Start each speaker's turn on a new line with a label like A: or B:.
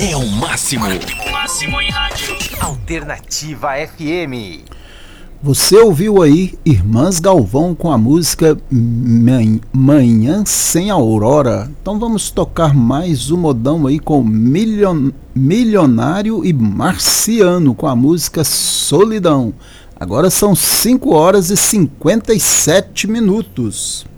A: é o máximo.
B: Máximo em rádio.
C: Alternativa FM.
D: Você ouviu aí Irmãs Galvão com a música Manhã Sem Aurora. Então vamos tocar mais um modão aí com Milionário e Marciano com a música Solidão. Agora são 5 horas e 57 minutos.